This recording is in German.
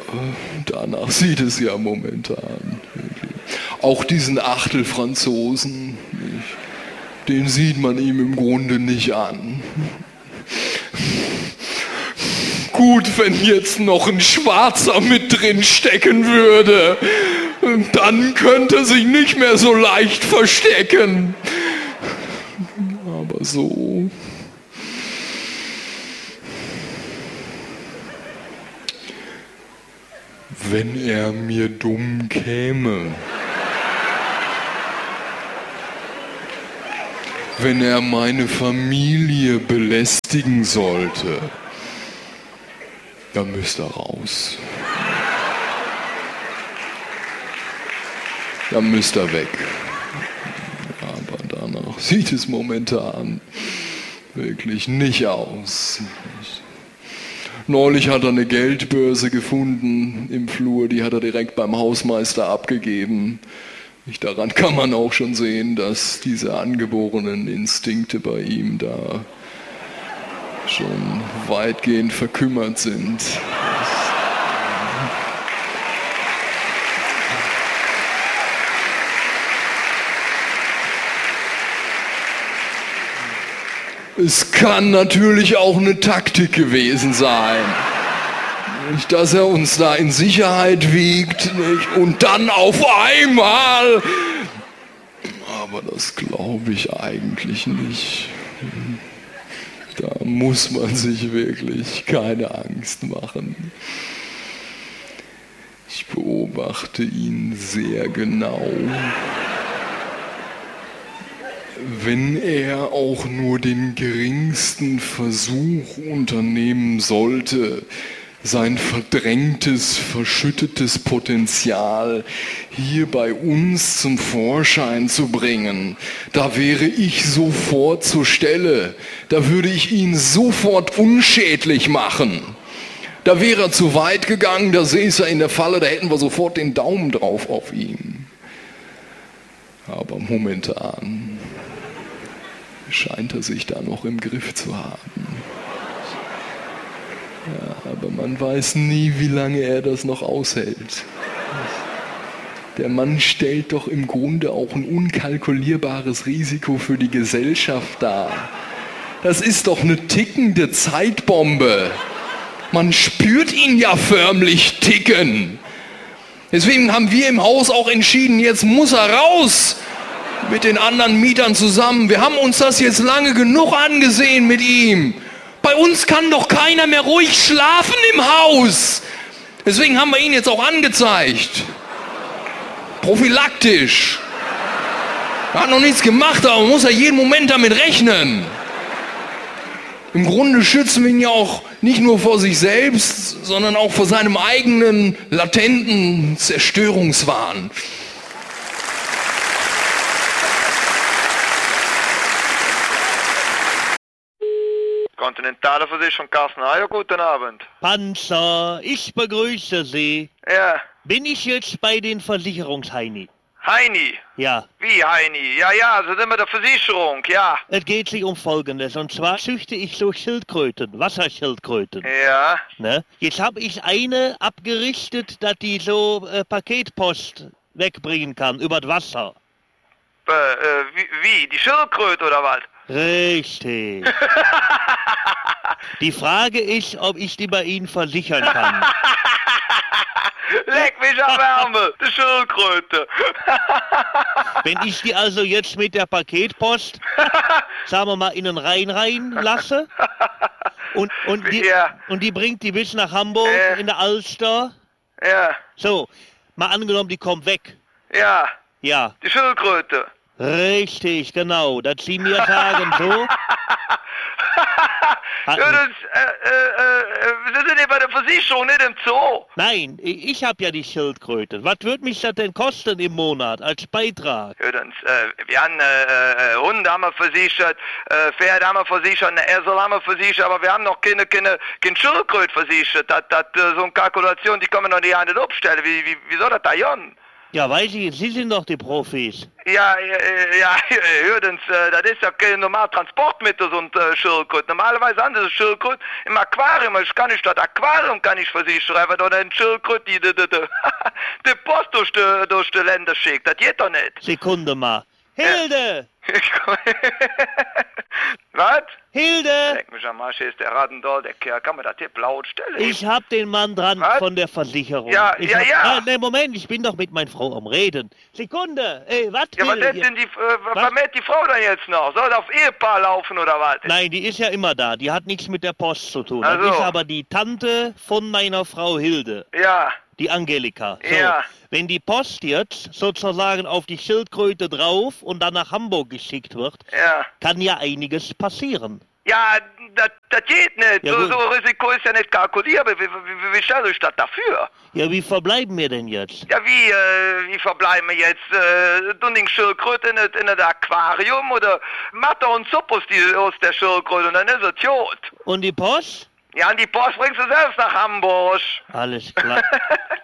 Danach sieht es ja momentan. Auch diesen Achtelfranzosen, den sieht man ihm im Grunde nicht an. Gut, wenn jetzt noch ein Schwarzer mit drin stecken würde, dann könnte er sich nicht mehr so leicht verstecken. Aber so... Wenn er mir dumm käme. Wenn er meine Familie belästigen sollte, dann müsste er raus. Dann müsste er weg. Aber danach sieht es momentan wirklich nicht aus. Neulich hat er eine Geldbörse gefunden im Flur, die hat er direkt beim Hausmeister abgegeben. Daran kann man auch schon sehen, dass diese angeborenen Instinkte bei ihm da schon weitgehend verkümmert sind. Es kann natürlich auch eine Taktik gewesen sein, dass er uns da in Sicherheit wiegt und dann auf einmal. Aber das glaube ich eigentlich nicht. Da muss man sich wirklich keine Angst machen. Ich beobachte ihn sehr genau. Wenn er auch nur den geringsten Versuch unternehmen sollte, sein verdrängtes, verschüttetes Potenzial hier bei uns zum Vorschein zu bringen, da wäre ich sofort zur Stelle. Da würde ich ihn sofort unschädlich machen. Da wäre er zu weit gegangen, da säße er in der Falle, da hätten wir sofort den Daumen drauf auf ihn. Aber momentan scheint er sich da noch im Griff zu haben. Ja, aber man weiß nie, wie lange er das noch aushält. Der Mann stellt doch im Grunde auch ein unkalkulierbares Risiko für die Gesellschaft dar. Das ist doch eine tickende Zeitbombe. Man spürt ihn ja förmlich ticken. Deswegen haben wir im Haus auch entschieden, jetzt muss er raus. Mit den anderen Mietern zusammen. Wir haben uns das jetzt lange genug angesehen mit ihm. Bei uns kann doch keiner mehr ruhig schlafen im Haus. Deswegen haben wir ihn jetzt auch angezeigt. Prophylaktisch. Er hat noch nichts gemacht, aber man muss ja jeden Moment damit rechnen. Im Grunde schützen wir ihn ja auch nicht nur vor sich selbst, sondern auch vor seinem eigenen latenten Zerstörungswahn. Kontinentale Versicherung Karlsruhe, guten Abend. Panzer, ich begrüße Sie. Ja. Bin ich jetzt bei den Versicherungsheini? Heini? Ja. Wie Heini? Ja, so sind wir der Versicherung, ja. Es geht sich um Folgendes, und zwar züchte ich so Schildkröten, Wasserschildkröten. Ja. Ne? Jetzt habe ich eine abgerichtet, dass die so Paketpost wegbringen kann, übers Wasser. Wie? Die Schildkröte oder was? Richtig. Die Frage ist, ob ich die bei Ihnen versichern kann. Leck mich am Ärmel, die Schildkröte. Wenn ich die also jetzt mit der Paketpost, sagen wir mal, in den Rhein rein lasse und die bringt die bis nach Hamburg in der Alster. Ja. So, mal angenommen, die kommt weg. Ja. Ja. Die Schildkröte. Richtig, genau. Das Sie mir sagen, so. Wir sind ja bei der Versicherung, nicht im Zoo. Nein, ich habe ja die Schildkröte. Was würde mich das denn kosten im Monat als Beitrag? Wir haben Hunde haben wir versichert, Pferde haben wir versichert, eine Esel haben wir versichert, aber wir haben noch keine Schildkröte versichert. So eine Kalkulation, die können wir noch nicht abstellen. Wie soll das da gehen? Ja, weiß ich, Sie sind doch die Profis. Ja, hördens, das ist ja kein normales Transportmittel, so ein Schildkröte. Normalerweise haben sie Schildkröte im Aquarium. Ich kann nicht das Aquarium für Sie schreiben oder ein Schildkröte, die die Post durch die Länder schickt. Das geht doch nicht. Sekunde mal. Hilde! Was? Hilde! Leck mich am Arsch, ist der Radendoll, der Kerl. Kann man das Tipp laut stellen? Ich hab den Mann dran von der Versicherung. Ja. Nee, Moment, ich bin doch mit meiner Frau am Reden. Sekunde, was? Ja, was ist denn was mäht die Frau dann jetzt noch? Soll das auf Ehepaar laufen oder was? Nein, die ist ja immer da. Die hat nichts mit der Post zu tun. Also. Das ist aber die Tante von meiner Frau Hilde. Ja. Die Angelika. So, Ja. wenn die Post jetzt sozusagen auf die Schildkröte drauf und dann nach Hamburg geschickt wird, kann ja einiges passieren. Ja, das geht nicht. Ja, so Risiko ist ja nicht kalkulierbar. Wie stelle ich das dafür? Ja, wie verbleiben wir denn jetzt? Ja, wie verbleiben wir jetzt? Tun die Schildkröte in das Aquarium oder macht doch einen Suppus aus der Schildkröte und dann ist es tot. Und die Post? Ja, und die Post bringst du selbst nach Hamburg. Alles klar.